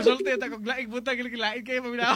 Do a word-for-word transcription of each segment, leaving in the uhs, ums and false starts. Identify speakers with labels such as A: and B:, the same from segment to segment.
A: musulti ta kog laing buta gili lain kay paminaw.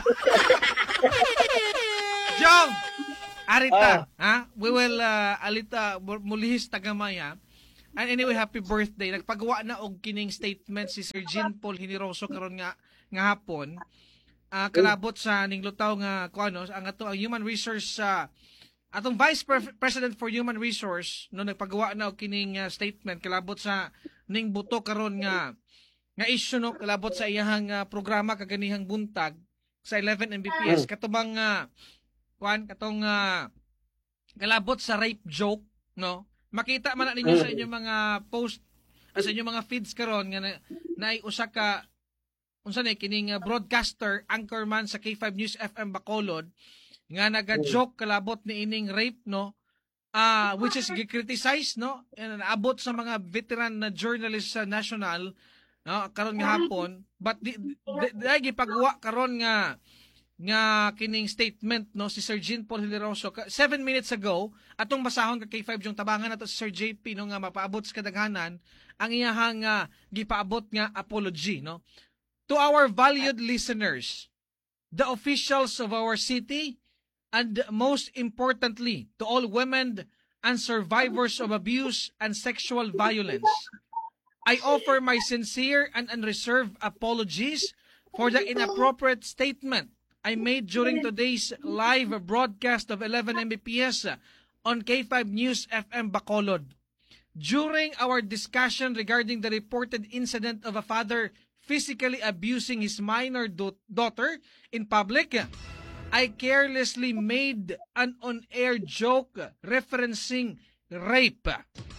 A: Jong, arita, uh, ha? We will uh, alita mulihis tagamaya. And anyway, happy birthday. Nagpagawa na og kining statement si Sir Jean Paul Hiniroso karon nga nga hapon. Uh, kalabot sa ning lutaw nga kuano ang ato ang human resource sa uh, atong Vice President for Human Resource no nagpagawa na og kining uh, statement kalabot sa ning buto karon nga nga issue no kalabot sa iyahang uh, programa kaganihang buntag sa eleven M B P S katubang uh, kuan katong uh, kalabot sa rape joke no makita man na ninyo sa inyong mga post uh, sa inyong mga feeds karon nga na, na usa ka unsa na kining uh, broadcaster anchorman sa K five News F M Bacolod nga naga-joke kalabot ni ining rape no uh, which is gi-criticize no and abot sa mga veteran na journalist sa national no karon nga hapon but di, di, di, di gipagawa karon nga nga kining statement no si Sir Jean Paul Hiniroso seven minutes ago atong basahon ka K five yung tabangan nato si Sir J P no nga mapaabot sa kadaghanan ang iyahang uh, gipaabot nga apology no to our valued listeners, the officials of our city, and most importantly, to all women and survivors of abuse and sexual violence. I offer my sincere and unreserved apologies for the inappropriate statement I made during today's live broadcast of eleven M B P S on K five News F M Bacolod. During our discussion regarding the reported incident of a father physically abusing his minor do- daughter in public, I carelessly made an on-air joke referencing rape.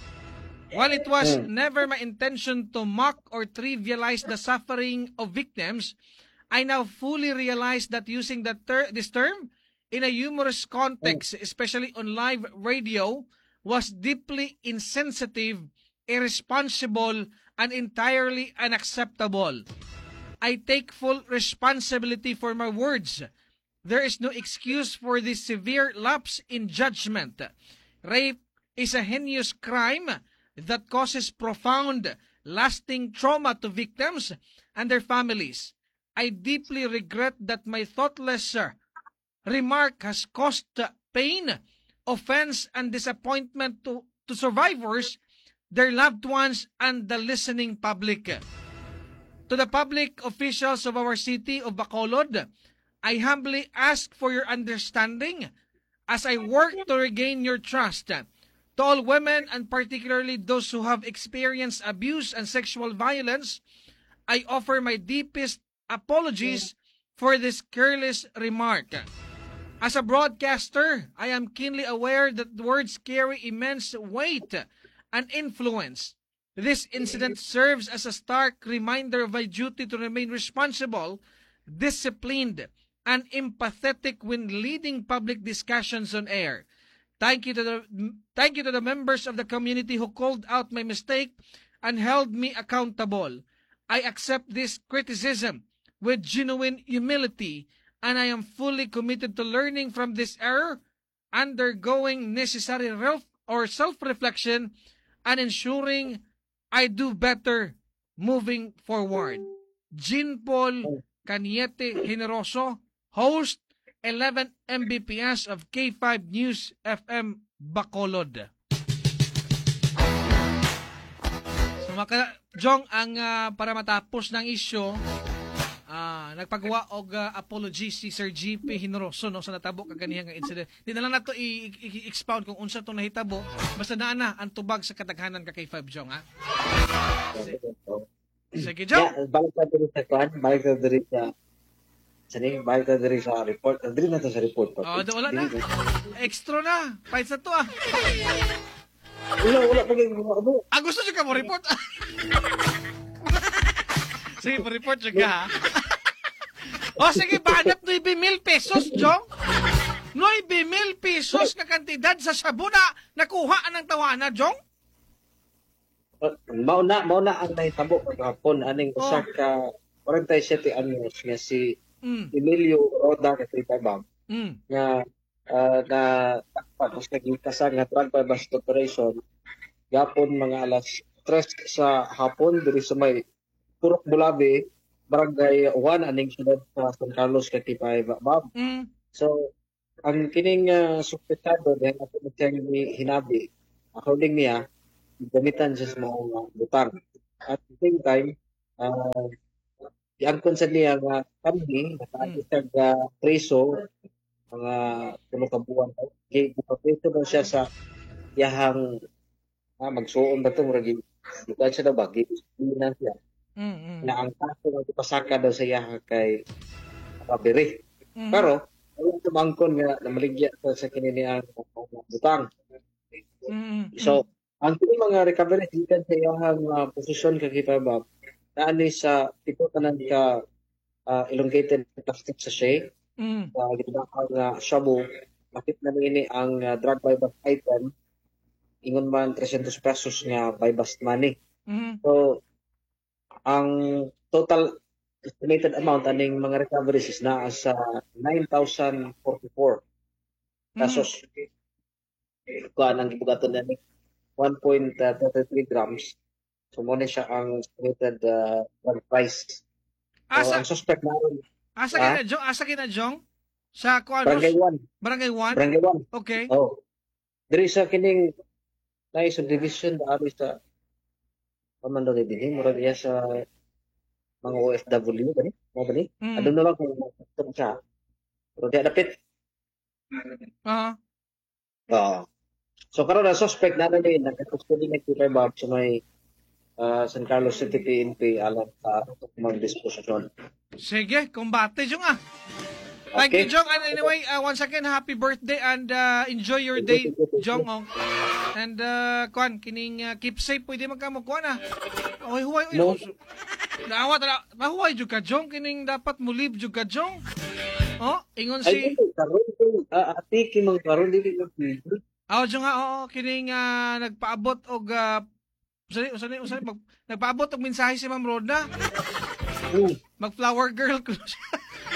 A: While it was never my intention to mock or trivialize the suffering of victims, I now fully realize that using the ter- this term in a humorous context, especially on live radio, was deeply insensitive, irresponsible, and entirely unacceptable. I take full responsibility for my words. There is no excuse for this severe lapse in judgment. Rape is a heinous crime that causes profound, lasting trauma to victims and their families. I deeply regret that my thoughtless remark has caused pain, offense, and disappointment to, to survivors, their loved ones, and the listening public. To the public officials of our city of Bacolod, I humbly ask for your understanding as I work to regain your trust. To all women, and particularly those who have experienced abuse and sexual violence, I offer my deepest apologies for this careless remark. As a broadcaster, I am keenly aware that words carry immense weight and influence. This incident serves as a stark reminder of my duty to remain responsible, disciplined, and empathetic when leading public discussions on air. Thank you to the thank you to the members of the community who called out my mistake and held me accountable. I accept this criticism with genuine humility, and I am fully committed to learning from this error, undergoing necessary self or self-reflection, and ensuring I do better moving forward. Jean Paul Caniete Hiniroso, host eleven M B P S of K five News F M Bacolod. So maka Jong ang uh, para matapos ng issue, uh, nagpagawa og uh, apology si Sir G P Hiniroso no sa natabo kaganihang incident. Di na lang nato i-expound kung unsa to nahitabo, basta naa na ang tubag sa kataghanan ka K five Jong ha. Sige Jong.
B: Yeah, balik na diri sa kwan, balik na diri sa Sani, balik na diri sa report. Diri na to sa report.
A: Oh, do wala na. Extra na. Pahit sa to ah.
B: Wala, wala pa kayo mga ano.
A: Ah, gusto siya ka mo report? Sige, mo report siya ka ha. O sige, banat nueve mil pesos, Jong. nueve mil pesos na kantidad sa sabuna nakuha ng tawana, Jong.
B: Uh, mauna, mauna ang nahitabo kahapon. Aning
A: Oh.
B: usa ka forty-seven anyos nga si
A: Mm.
B: Emilio Roda ka Tripabang
A: Mm.
B: nga uh, na takpan o sa gikasan nga drug by bust operation gapon mga alas tres sa hapon diri sa may Purok Bulabe barangay one aning siyudad sa San Carlos Katipay Bob.
A: Mm.
B: So ang kining uh, suspetado dahil ako ni hinabi according niya gamitan siya sa mga uh, butang. At the same time, uh, iangkon sa niya nga kami, nakaalis mm. sa uh, preso, mga tulong ka buwan. Okay, ipapreso daw siya sa yahang ah, magsuon ba ito, murag bukan siya daw ba, gipinan siya.
A: Mm-hmm.
B: Na ang kaso nga ipasaka daw sa yaha kay Kabiri. Mm-hmm. Pero, ayun tumangkon nga na maligya sa kininian ng butang.
A: Mm-hmm.
B: So, ang kini mga recovery gikan sa iyang uh, posisyon kay Bob naani sa tipo tanan ka uh, elongated plastic sachet
A: mm.
B: sa uh, ginahang uh, shabu bakit na nini ang uh, drug buy bust item ingon man three hundred pesos nga buy bust money.
A: Mm.
B: So ang total estimated amount aning mga recoveries is naa sa nine thousand forty-four pesos. Mm. Kuan ang gibugaton nani one point three grams. So, muna siya ang estimated uh, price. So,
A: asa,
B: ang suspect namin.
A: Asa kina, Jong? Asa kina, Jong? Sa kuanos?
B: Barangay one.
A: Barangay one?
B: Barangay one.
A: Okay.
B: Oh. Dari sa kining na subdivision da ari sa pamando ni dinhi murag iya sa mga O F W ba ni? Mo ba ni?
A: Mm.
B: Adun na lang kung makita siya. Pero di dapit.
A: Ah.
B: Uh-huh. Oh. So karon na suspect na rin nagkakustody na kay Bob sa may uh, San Carlos City P N P alam sa mga disposisyon.
A: Sige, kumbate Jong ah. Thank
B: Okay.
A: you Jong, and anyway, uh, once again happy birthday and uh, enjoy your day Jong. Oh. And uh, kuan kining uh, keep safe pwede man ka mo kuan ah. Oy huway
B: No.
A: Naawa tala, mahuway jud ka Jong kining dapat mo live jud ka Jong. Oh, ingon
B: Ay,
A: si
B: karon uh, ati kimang karon dili na pwede.
A: Aw oh, nga oo kining uh, nagpaabot og uh, usani usani usani mag, nagpaabot og mensahe si Ma'am Roda.
B: Mm.
A: Mag flower girl ko siya.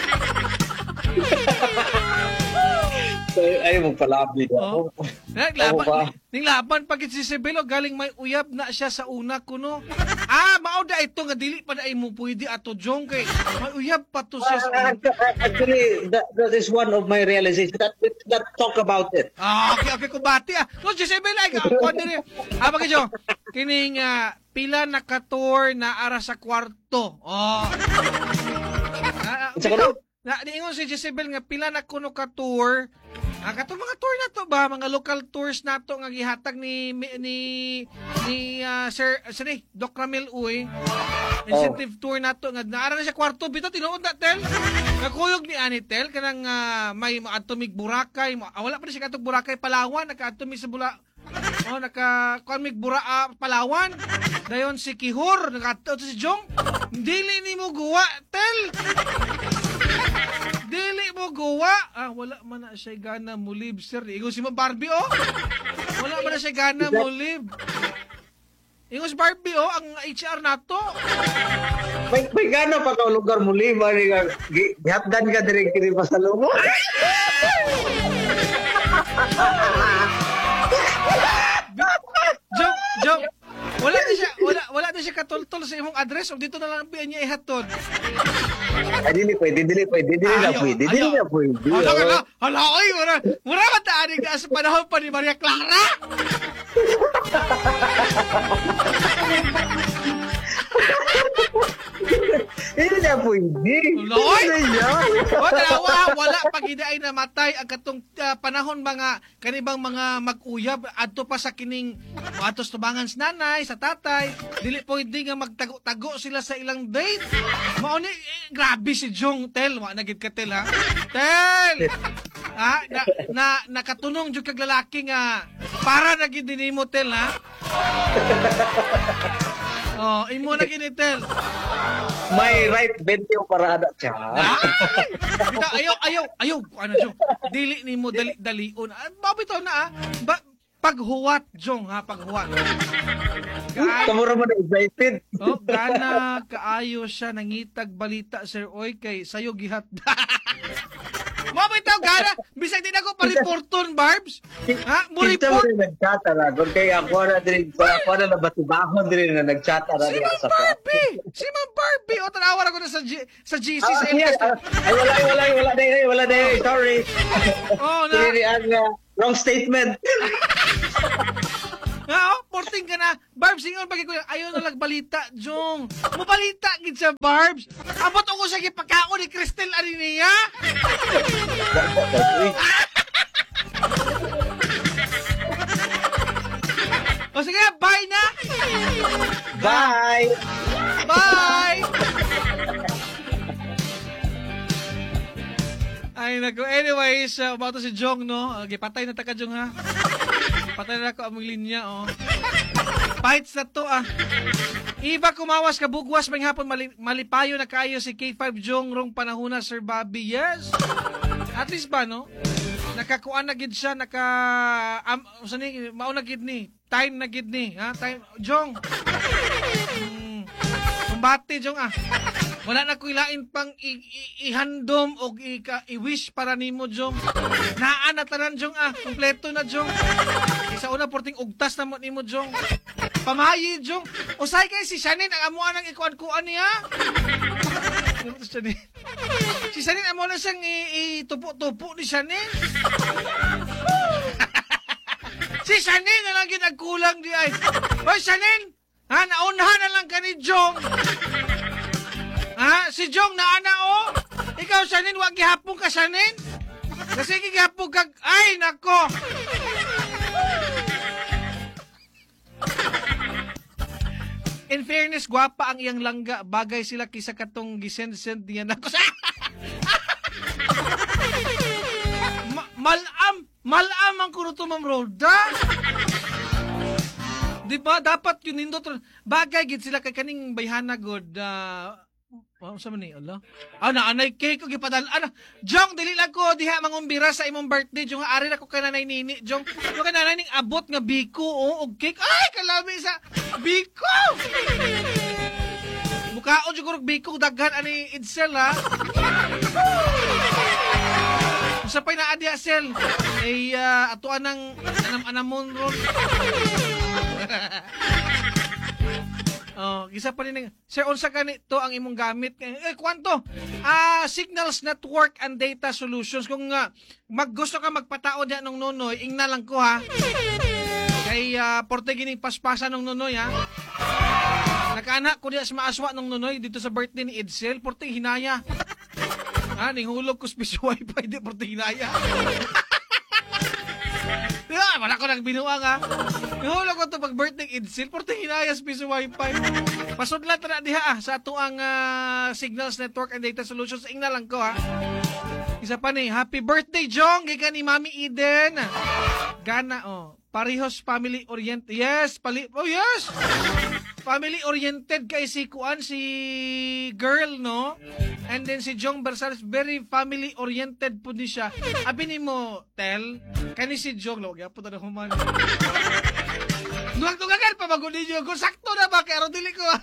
B: So, ay mo palabi daw.
A: Oh. Naglaban, ning laban pag si Sibelo galing may uyab na siya sa una kuno. Ah, mao da ito nga dili pa dai mo pwede ato Jong kay may uyab pa to siya sa una.
B: Actually, that, that is one of my realization. That that talk about it.
A: Ah, okay, okay, kubati ah. No, si Sibelo ay ako diri. Ah, bagay Jong. Kining uh, pila na ka-tour na ara sa kwarto. Oh. Ah, uh, na niingon si Jezebel nga pila na kuno ka tour. Ah, kato mga tour na to ba, mga local tours na to nga gihatag ni ni ni uh, Sir sorry, Doc Ramil Uy. Incentive oh. tour na to nga naara na siya kwarto bitaw tinuod na tel. Nagkuyog ni Anitel kanang uh, may atomig Boracay, ah, wala pa na siya katong Boracay Palawan, naka-atomig sa Bula. Oh, naka kumig Bura uh, Palawan. Dayon si Kihor, naka si Jong. Dili ni mo guwa tel. Dili mo gawa. Ah, wala man na siya gana mo live, sir. Ingon si mo Barbie, oh. Wala man na siya gana mo live. Ingon si Barbie, oh, ang H R nato.
B: May, may gana pa ka lugar mo live. Gihapdan ka direct kini pa sa lumo.
A: Jong, Jong. Wala na siya, wala, wala na siya katultol sa imong address. O dito na lang piyan niya ihatod.
B: Ay, dili pwede, dili pwede, dili na pwede, dili na pwede.
A: Hala ka na, hala ay, mura, mura mataanig na sa panahon pa ni Maria Clara.
B: Hindi na pwede.
A: Loy! Wala, wala pag ay namatay ang katong uh, panahon mga kanibang mga mag-uyab adto pa sa kining atos tubangan sa nanay, sa tatay. Dili pwede nga magtago-tago sila sa ilang date. Mao ni eh, grabe si Jong tel, wa na gid ka tel ha. Tel. Ha, na, na nakatunong jud kag lalaki nga para na gid dinimo tel ha. Oh, imo na gid tel.
B: May right venue para ada siya.
A: Bita, ayaw, ayaw, ayaw. Ano, Jong? Dili ni mo dali, dalion. Ah, mabitaw na, ah. Ba, paghuwat, Jong, ha? Paghuwat. Ga-
B: Kamura mo na excited.
A: oh, gana, kaayo siya, nangitag balita, Sir Oy, kay sayo gihat. Mabitaw, gana. Bisag din ako paliporton, Barbs. Ha? Mo
B: Kita mo
A: report.
B: rin nag-chata na. Kung kaya ako na din, ako na nabatibahon din na nag-chata na.
A: Si Ma'am Barbie! Si Ma'am Barbie! O, tanawar ako na sa G, sa G C
B: Ah,
A: sa
B: yes.
A: L C S.
B: Ah, ay, wala, wala, wala day, wala day. Sorry.
A: Oh, na.
B: Sorry, ang uh, wrong statement.
A: Ha, oh, porting ka na. Barbs, ingon pag ko ayaw na lang balita, Jong. Mo balita gid sa Barbs. Abot ako sa gipakaon ni Cristel Arinia. O sige, bye na.
B: Bye.
A: Bye. Ay nako. Anyways, uh, umato si Jong, no? Uh, gipatay na ta ka, Jong, ha? Patay na ako among linya, oh. Fights na to, ah. Iba kumawas ka bugwas may hapon mali- malipayo na kayo si K five Jong rong panahona, Sir Bobby. Yes. At least ba, no? Nakakuan na gid siya, naka um, sani mao na gid ni. Time na gid ni, ha? Time Jong. Mm, kumbati, Jong, ah. Wala na ko ilain pang i- i- ihandom o i- i-wish para nimo, Jong. Naa na tanan, Jong, ah. Kompleto na, Jong. Isa una porting ugtas na mo nimo, Jong. Pamahayi, Jong. Usay kay si Shanin ang amuan ng ikuan-kuan niya. Ano to, Shanin? Si Shanin amo na siyang i- itupo-tupo ni Shanin. Si Shanin na lang ginagkulang di ay. Hoy, Shanin! Ha, naunhan na lang ka ni Jong. Ha? Si Jong naana, oh. Ikaw, Shanin, wag gihapon ka, Shanin. Kasi gihapon kag... Ay, nako. In fairness, gwapa ang iyang langga. Bagay sila kisa katong gisend-send niya na ko sa... Ma- malam! Malam ang kuruto, Ma'am Roda. Di ba? Dapat yun nindot. Bagay, gid sila kay kaning bayhana god. Uh, oh, sa man ni? Allah? Ah, naanay cake ko gipadal. Ano? Jong, dili lang ko diha mangumbira sa imong birthday. Jong, ari na ko ka nanay nini. Jong, yung ka nanay ning abot nga biko. Oh, og cake. Ay, kalami sa biko! Mukhaon jud kurog biko daghan ani Idsel, ha? Usa pay naa diha sel. Ay uh, atuan ng anam-anamon ron. Oh, gisa pa rin. Sir, unsa kanito ang imong gamit? Eh, kwanto? Ah, Signals Network and Data Solutions. Kung uh, maggusto ka magpatao diyan ng Nonoy, ingna lang ko, ha. Kay uh, porte gining paspasa ng Nonoy, ha. Nakaanak ko diya sa maaswa ng Nonoy dito sa birthday ni Edsel, porte hinaya. Ha, ning hulog ko space wifi di porte hinaya. Diba, wala ko nang binuang, ha. Nahulog ko ito pag birthday Edsel, porte hinayas piso wifi. Pasod lang na diha, ah, sa ato ang uh, Signals Network and Data Solutions. Ingna lang ko, ha. Isa pa ni, happy birthday, Jong! Giga ni Mami Eden. Gana, oh. Parehos family oriented. Yes, pali oh yes! Family oriented kay si Kuan, si girl, no? And then si Jong Bersales, very family oriented po di siya. Abi ni mo, Tel, kani si Jong, no? Kaya po na human. Nungag-nungagan pa bago ninyo. Kung sakto na ba, kaya dili ko.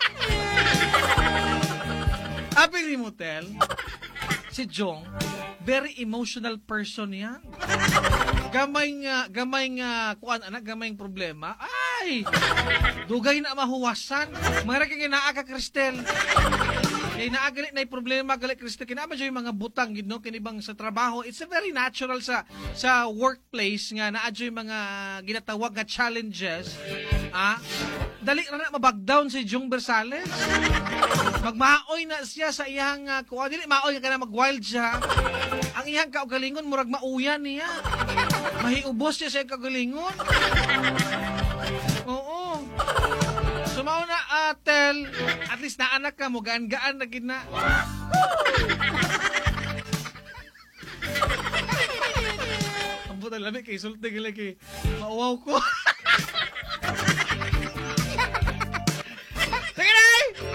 A: Abi ni mo, Tel, si Jong, very emotional person yan. Gamay nga, gamay nga, kuan anak, gamay ng problema. Ay! Dugay na mahuwasan. Mga kaya naa ka, Cristel. Kaya naa galit na yung problema, galit, Cristel. Kinama dyan yung mga butang, you know, kinibang sa trabaho. It's a very natural sa sa workplace nga, naa dyan yung mga ginatawag nga challenges. Ah? Dali na na mabagdown si Jong Bersales. Magmaoy na siya sa iyang uh, kuha. Dili maoy ka na mag-wild siya. Ang iyang kaugalingon, murag mauyan niya. Mahiubos siya sa iyang kaugalingon. Oo. Sumaw na, uh, Tel. At least naanak ka mo, gaan-gaan na gina. Ang buta lamig kay sulti ka lagi. Mauwaw ko. Sige na!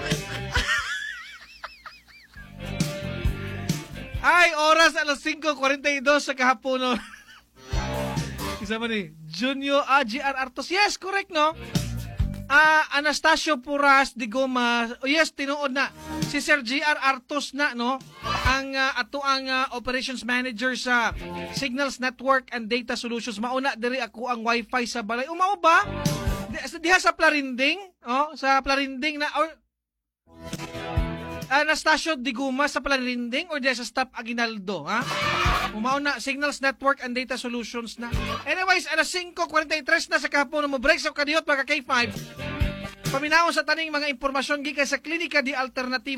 A: Ay, oras alas five forty-two sa kahapon. Isa man ni Junior ah, G R Artos. Yes, correct, no? Ah, Anastasio Puras de Goma. Oh, yes, tinuod na. Si Sir G R Artos na, no? Ang uh, ato ang uh, operations manager sa Signals Network and Data Solutions. Mauna diri ako ang wifi sa balay. Umao ba? Di, diha sa Plarinding, oh, sa Plarinding na or uh, sa Anastasio Diguma sa Palarinding or diya sa Stop Aguinaldo, ha? Umao na, Signals Network and Data Solutions na. Anyways, alas five forty-three na sa kahapon mo break sa kadiyot mga K five. Paminawon sa taning mga impormasyon gikan sa Klinika di Alternativa